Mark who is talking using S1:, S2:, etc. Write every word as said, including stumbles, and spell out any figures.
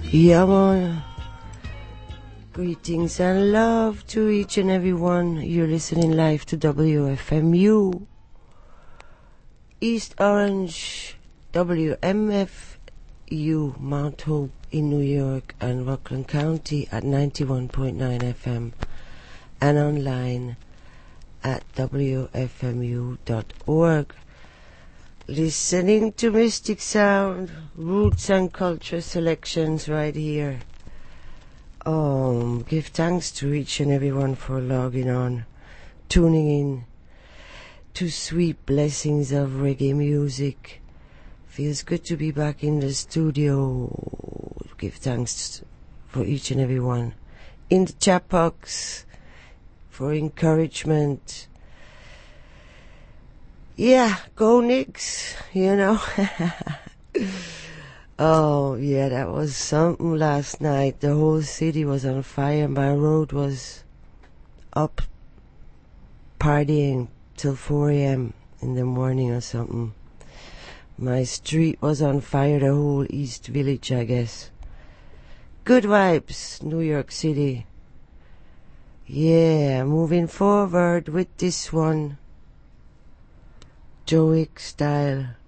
S1: Yeah, man. Greetings and love to each and every one. You're listening live to W F M U, East Orange, W M F U, Mount Hope in New York, and Rockland County at ninety-one point nine F M, and online at W F M U dot org. Listening to Mystic Sound, Roots and Culture Selections right here. Um, give thanks to each and everyone for logging on, tuning in to sweet blessings of reggae music. Feels good to be back in the studio. Give thanks for each and everyone in the chat box for encouragement. Yeah, go Knicks, you know. Oh, yeah, that was something last night. The whole city was on fire. My road was up partying till four a.m. in the morning or something. My street was on fire, the whole East Village, I guess. Good vibes, New York City. Yeah, moving forward with this one. Joic style.